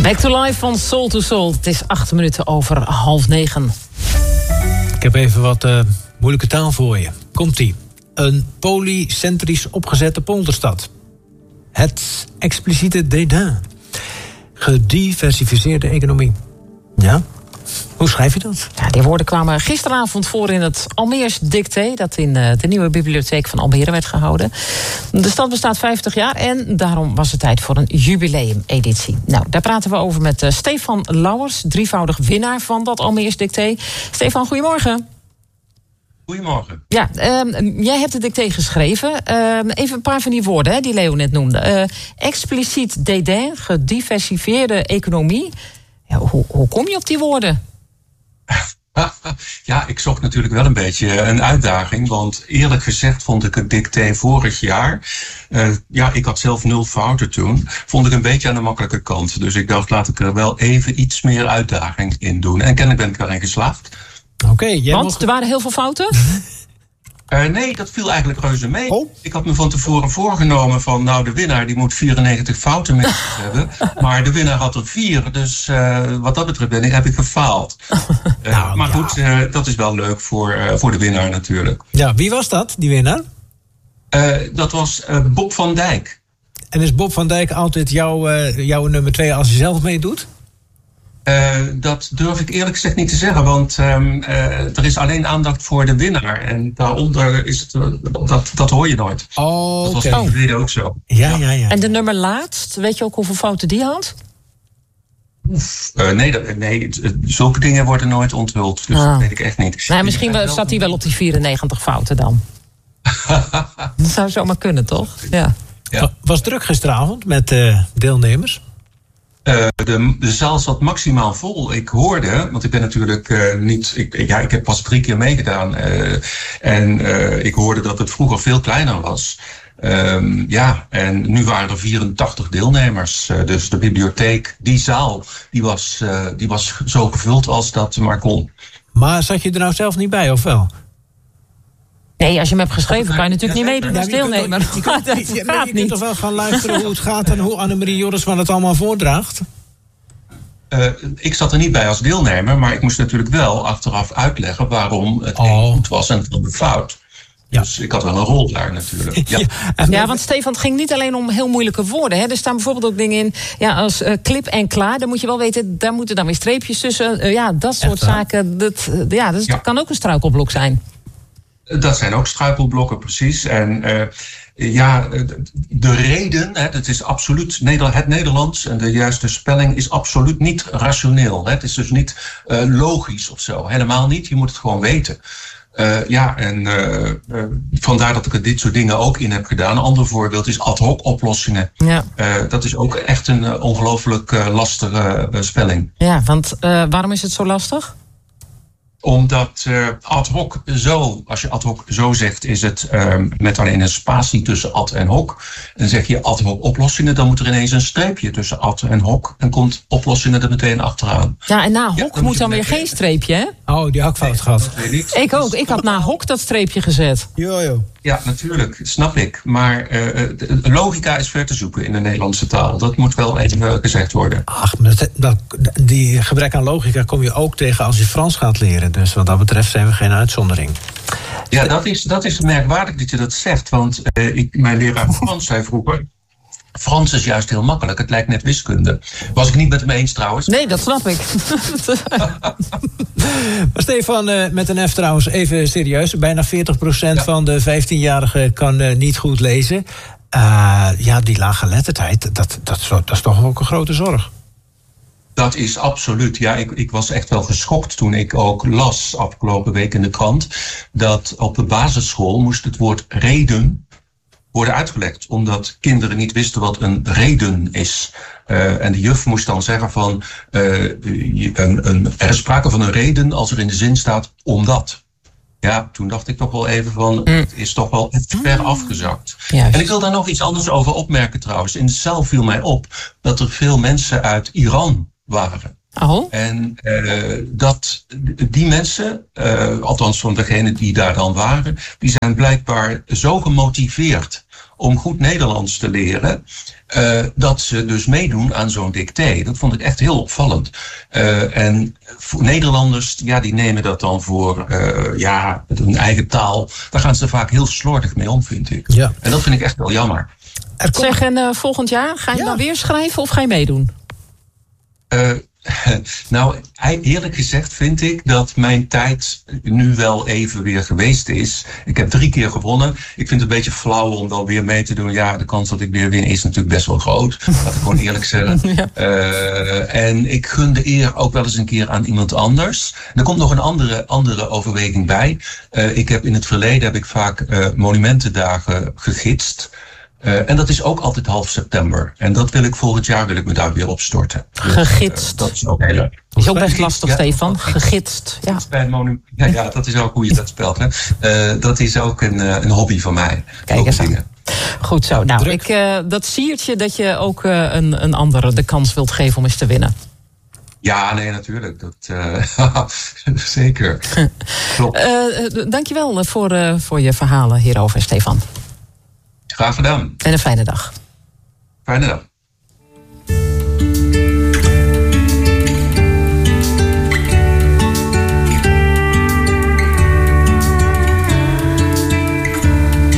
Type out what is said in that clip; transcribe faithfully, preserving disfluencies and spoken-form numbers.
Back to life van Soul to Soul. Het is acht minuten over half negen. Ik heb even wat uh, moeilijke taal voor je. Komt-ie. Een polycentrisch opgezette polderstad. Het expliciete dédain. Gediversifieerde economie. Ja? Hoe schrijf je dat? Ja, die woorden kwamen gisteravond voor in het Almeers dicté, dat in uh, de nieuwe bibliotheek van Almere werd gehouden. De stad bestaat vijftig jaar en daarom was het tijd voor een jubileumeditie. Nou, daar praten we over met uh, Stefan Lauwers, drievoudig winnaar van dat Almeers dicté. Stefan, goedemorgen. Goedemorgen. Ja, uh, jij hebt het dicté geschreven. Uh, even een paar van die woorden hè, die Leo net noemde. Uh, expliciet dédain, gediversifieerde economie. Ja, hoe, hoe kom je op die woorden? Ja, ik zocht natuurlijk wel een beetje een uitdaging. Want eerlijk gezegd vond ik het dicté vorig jaar... Uh, ja, ik had zelf nul fouten toen. Vond ik een beetje aan de makkelijke kant. Dus ik dacht, laat ik er wel even iets meer uitdaging in doen. En kennelijk ben ik daarin geslaagd. Oké, okay, want mag... er waren heel veel fouten? Uh, nee, dat viel eigenlijk reuze mee. Oh. Ik had me van tevoren voorgenomen van... nou, de winnaar die moet vierennegentig fouten mee hebben. Maar de winnaar had er vier. Dus uh, wat dat betreft ben ik, heb ik gefaald. Uh, nou, maar ja. goed, uh, dat is wel leuk voor, uh, voor de winnaar natuurlijk. Ja, wie was dat, die winnaar? Uh, dat was uh, Bob van Dijk. En is Bob van Dijk altijd jouw, uh, jouw nummer twee als je zelf meedoet? Uh, dat durf ik eerlijk gezegd niet te zeggen, want um, uh, er is alleen aandacht voor de winnaar. En daaronder is het, uh, dat, dat hoor je nooit. Oh, dat was okay. in het verleden ook zo. Ja, ja, ja, ja. En de nummer laatst, weet je ook hoeveel fouten die had? Oef, uh, nee, dat, nee, zulke dingen worden nooit onthuld, dus ah. dat weet ik echt niet. Nou, misschien wel, zat hij wel op die vierennegentig fouten dan. Dat zou zomaar kunnen, toch? Ja. Ja. Was druk gisteravond met uh, deelnemers? Uh, de, de zaal zat maximaal vol. Ik hoorde, want ik ben natuurlijk uh, niet... Ik, ja, ik heb pas drie keer meegedaan. Uh, en uh, ik hoorde dat het vroeger veel kleiner was. Um, ja, en nu waren er vierentachtig deelnemers. Uh, dus de bibliotheek, die zaal, die was, uh, die was zo gevuld als dat maar kon. Maar zat je er nou zelf niet bij, of wel? Nee, als je hem hebt geschreven, kan je natuurlijk niet meedoen als deelnemer. Je, je, je, je, je, je kunt toch wel gaan luisteren hoe het gaat en hoe Annemarie Jorisman het allemaal voordraagt? Uh, ik zat er niet bij als deelnemer, maar ik moest natuurlijk wel achteraf uitleggen waarom het oh. een goed was en het andere fout. Ja. Dus ik had wel een rol daar natuurlijk. Ja, ja, ja want Stefan, het ging niet alleen om heel moeilijke woorden. Hè. Er staan bijvoorbeeld ook dingen in ja, als uh, klip en klaar. Dan moet je wel weten, daar moeten dan weer streepjes tussen. Uh, ja, dat soort Echt, zaken. Dat, uh, ja, dat ja. kan ook een struikelblok zijn. Dat zijn ook struikelblokken, precies. En uh, ja, de reden, hè, het is absoluut, het Nederlands en de juiste spelling is absoluut niet rationeel. Hè. Het is dus niet uh, logisch of zo, helemaal niet. Je moet het gewoon weten. Uh, ja, en uh, uh, vandaar dat ik er dit soort dingen ook in heb gedaan. Een ander voorbeeld is ad hoc oplossingen. Ja. Uh, dat is ook echt een uh, ongelooflijk uh, lastige uh, spelling. Ja, want uh, waarom is het zo lastig? Omdat uh, ad hoc zo, als je ad hoc zo zegt, is het uh, met alleen een spatie tussen ad en hoc. En zeg je ad hoc oplossingen, dan moet er ineens een streepje tussen ad en hoc. En komt oplossingen er meteen achteraan. Ja, en na hoc ja, dan moet dan weer meteen... geen streepje, hè? Oh, die had ik fout nee, gehad. Ik, ik ook, ik had na hoc dat streepje gezet. Jo, jo. Ja, natuurlijk, snap ik. Maar uh, de logica is ver te zoeken in de Nederlandse taal. Dat moet wel even gezegd worden. Ach, maar dat, dat, die gebrek aan logica kom je ook tegen als je Frans gaat leren. Dus wat dat betreft zijn we geen uitzondering. Ja, dat is, dat is merkwaardig dat je dat zegt. Want uh, ik, mijn leraar Frans zei vroeger... Frans is juist heel makkelijk. Het lijkt net wiskunde. Was ik niet met hem eens trouwens? Nee, dat snap ik. Maar Stefan, uh, met een F trouwens, even serieus. Bijna veertig procent ja. van de vijftienjarigen kan uh, niet goed lezen. Uh, ja, die lage letterdheid, dat, dat, dat is toch ook een grote zorg. Dat is absoluut. Ja, ik, ik was echt wel geschokt toen ik ook las afgelopen week in de krant... dat op de basisschool moest het woord reden... worden uitgelegd, omdat kinderen niet wisten wat een reden is. Uh, en de juf moest dan zeggen van... Uh, een, een, er is sprake van een reden als er in de zin staat omdat. Ja, toen dacht ik toch wel even van... Mm. Het is toch wel ver afgezakt. Juist. En ik wil daar nog iets anders over opmerken trouwens. In de zaal viel mij op dat er veel mensen uit Iran waren. Oh. En uh, dat die mensen, uh, althans van degenen die daar dan waren... die zijn blijkbaar zo gemotiveerd... om goed Nederlands te leren, uh, dat ze dus meedoen aan zo'n dicté. Dat vond ik echt heel opvallend. Uh, en voor Nederlanders, ja, die nemen dat dan voor uh, ja, hun eigen taal. Daar gaan ze vaak heel slordig mee om, vind ik. Ja. En dat vind ik echt wel jammer. Zeg, en uh, volgend jaar, ga je ja. dan weer schrijven of ga je meedoen? Uh, nou, eerlijk gezegd vind ik dat mijn tijd nu wel even weer geweest is. Ik heb drie keer gewonnen. Ik vind het een beetje flauw om dan weer mee te doen. Ja, de kans dat ik weer win is natuurlijk best wel groot. Laat ik gewoon eerlijk zeggen. Ja. Uh, en ik gun de eer ook wel eens een keer aan iemand anders. Er komt nog een andere, andere overweging bij. Uh, ik heb in het verleden heb ik vaak uh, monumentendagen gegidst. Uh, en dat is ook altijd half september. En dat wil ik volgend jaar wil ik me daar weer op storten. Gegidst. Dus, uh, dat is ook heel leuk. Is ook best lastig, ja, Stefan. Gegidst. Ja. Bij het monu- ja, ja, dat is ook hoe je dat spelt. Hè. Uh, dat is ook een, uh, een hobby van mij. Kijk eens aan. Goed zo. Nou, ik, uh, dat siertje dat je ook uh, een, een andere de kans wilt geven om eens te winnen. Ja, nee, natuurlijk. Dat, uh, zeker. Klopt. Uh, dankjewel voor, uh, voor je verhalen hierover, Stefan. Graag gedaan. En een fijne dag. Fijne dag.